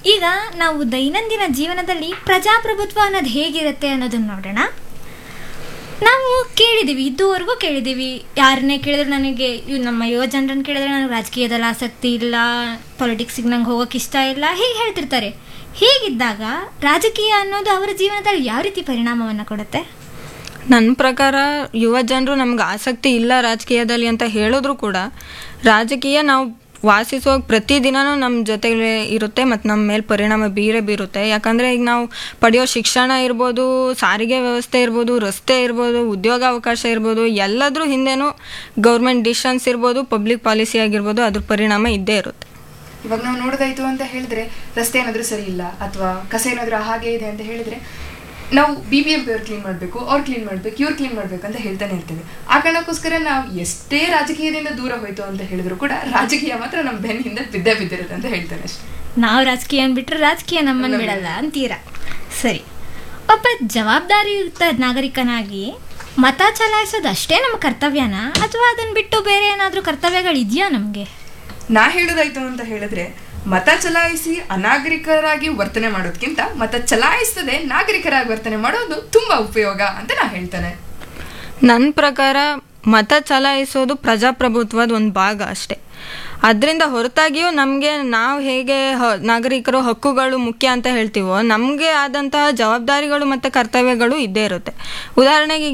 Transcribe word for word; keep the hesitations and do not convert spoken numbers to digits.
ಈಗ ನಾವು ದೈನಂದಿನ ಜೀವನದಲ್ಲಿ ಪ್ರಜಾಪ್ರಭುತ್ವ ಅನ್ನೋದು ಹೇಗಿರುತ್ತೆ ಅನ್ನೋದನ್ನ ನೋಡೋಣ. ನಾವು ಕೇಳಿದ್ದೀವಿ, ಇದುವರೆಗೂ ಕೇಳಿದ್ದೀವಿ. ಯಾರನ್ನೇ ಕೇಳಿದ್ರೆ ನನಗೆ ಇವ್ ನಮ್ಮ ಯುವ ಜನರನ್ನು ಕೇಳಿದ್ರೆ ನನಗೆ ರಾಜಕೀಯದಲ್ಲಿ ಆಸಕ್ತಿ ಇಲ್ಲ, ಪಾಲಿಟಿಕ್ಸಿಗೆ ನಂಗೆ ಹೋಗೋಕೆ ಇಷ್ಟ ಇಲ್ಲ, ಹೀಗೆ ಹೇಳ್ತಿರ್ತಾರೆ. ಹೀಗಿದ್ದಾಗ ರಾಜಕೀಯ ಅನ್ನೋದು ಅವರ ಜೀವನದಲ್ಲಿ ಯಾವ ರೀತಿ ಪರಿಣಾಮವನ್ನು ಕೊಡುತ್ತೆ? ನನ್ನ ಪ್ರಕಾರ ಯುವ ಜನರು ನಮ್ಗೆ ಆಸಕ್ತಿ ಇಲ್ಲ ರಾಜಕೀಯದಲ್ಲಿ ಅಂತ ಹೇಳಿದ್ರು ಕೂಡ ರಾಜಕೀಯ ನಾವು ವಾಸಿಸುವ ಪ್ರತಿದಿನವೂ ನಮ್ಮ ಜೊತೆಗೆ ಇರುತ್ತೆ ಮತ್ತು ನಮ್ಮ ಮೇಲೆ ಪರಿಣಾಮ ಬೀರೇ ಬೀರುತ್ತೆ. ಯಾಕಂದರೆ ಈಗ ನಾವು ಪಡೆಯೋ ಶಿಕ್ಷಣ ಇರ್ಬೋದು, ಸಾರಿಗೆ ವ್ಯವಸ್ಥೆ ಇರ್ಬೋದು, ರಸ್ತೆ ಇರ್ಬೋದು, ಉದ್ಯೋಗ ಅವಕಾಶ ಇರ್ಬೋದು, ಎಲ್ಲದ್ರ ಹಿಂದೆನೂ ಗೌರ್ಮೆಂಟ್ ಡಿಸಿಷನ್ಸ್ ಇರ್ಬೋದು, ಪಬ್ಲಿಕ್ ಪಾಲಿಸಿ ಆಗಿರ್ಬೋದು, ಅದ್ರ ಪರಿಣಾಮ ಇದ್ದೇ ಇರುತ್ತೆ. ಇವಾಗ ನಾವು ನೋಡೋದಾಯ್ತು ಅಂತ ಹೇಳಿದ್ರೆ, ರಸ್ತೆ ಏನಾದರೂ ಸರಿ ಇಲ್ಲ ಅಥವಾ ಕಸ ಏನಾದರೂ ಹಾಗೆ ಇದೆ ಅಂತ ಹೇಳಿದ್ರೆ ನಾವು ಬಿ ಬಿ ಎಂ ಪಿ ಅವ್ರು ಕ್ಲೀನ್ ಮಾಡಬೇಕು, ಅವ್ರು ಕ್ಲೀನ್ ಮಾಡಬೇಕು, ಇವ್ರು ಕ್ಲೀನ್ ಮಾಡಬೇಕು ಅಂತ ಹೇಳ್ತಾನೆ ಇರ್ತೀವಿ. ಆ ಕಾರಣಕ್ಕೋಸ್ಕರ ನಾವು ಎಷ್ಟೇ ರಾಜಕೀಯದಿಂದ ದೂರ ಹೋಯ್ತು ಅಂತ ಹೇಳಿದ್ರು ಕೂಡ ರಾಜಕೀಯ ಮಾತ್ರ ನಮ್ಮ ಬೆನ್ನಿಂದ ಬಿದ್ದೇ ಬಿದ್ದಿರುತ್ತೆ ಅಂತ ಹೇಳ್ತಾನೆ ಅಷ್ಟೇ. ನಾವು ರಾಜಕೀಯ ಅಂದ್ಬಿಟ್ರೆ ರಾಜಕೀಯ ನಮ್ಮನ್ನು ಬಿಡಲ್ಲ ಅಂತೀರಾ? ಸರಿ, ಒಬ್ಬ ಜವಾಬ್ದಾರಿಯುತ ನಾಗರಿಕನಾಗಿ ಮತ ಚಲಾಯಿಸೋದು ಅಷ್ಟೇ ನಮ್ಮ ಕರ್ತವ್ಯನಾ, ಅಥವಾ ಅದನ್ನು ಬಿಟ್ಟು ಬೇರೆ ಏನಾದರೂ ಕರ್ತವ್ಯಗಳಿದೆಯಾ ನಮಗೆ? ನಾ ಹೇಳೋದಾಯ್ತು ಅಂತ ಹೇಳಿದ್ರೆ, ಮತ ಚಲಾಯಿಸಿ ಅನಾಗರಿಕರಾಗಿ ವರ್ತನೆ ಮಾಡೋದಕ್ಕಿಂತ ಮತ ಚಲಾಯಿಸದೆ ನಾಗರಿಕರಾಗಿ ವರ್ತನೆ ಮಾಡೋದು ತುಂಬಾ ಉಪಯೋಗ ಅಂತ ನಾ ಹೇಳ್ತಾನೆ. ನನ್ನ ಪ್ರಕಾರ ಮತ ಚಲಾಯಿಸೋದು ಪ್ರಜಾಪ್ರಭುತ್ವದ ಒಂದು ಭಾಗ ಅಷ್ಟೇ. ಅದರಿಂದ ಹೊರತಾಗಿಯೂ ನಮಗೆ ನಾವು ಹೇಗೆ ಹ ನಾಗರಿಕರು ಹಕ್ಕುಗಳು ಮುಖ್ಯ ಅಂತ ಹೇಳ್ತೀವೋ, ನಮಗೆ ಆದಂತಹ ಜವಾಬ್ದಾರಿಗಳು ಮತ್ತು ಕರ್ತವ್ಯಗಳು ಇದ್ದೇ ಇರುತ್ತೆ. ಉದಾಹರಣೆಗೆ